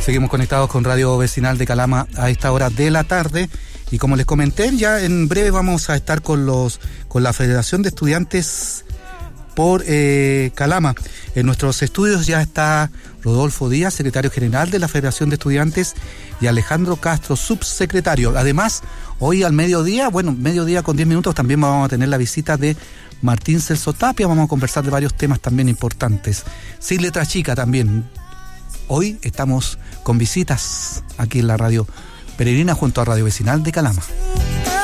Seguimos conectados con Radio Vecinal de Calama a esta hora de la tarde. Y como les comenté, ya en breve vamos a estar con la Federación de Estudiantes por Calama. En nuestros estudios ya está Rodolfo Díaz, secretario general de la Federación de Estudiantes, y Alejandro Castro, subsecretario. Además, hoy al mediodía con 10 minutos, también vamos a tener la visita de Martín Celso Tapia. Vamos a conversar de varios temas también importantes. Sin letra chica también. Hoy estamos con visitas aquí en la radio Peregrina junto a Radio Vecinal de Calama.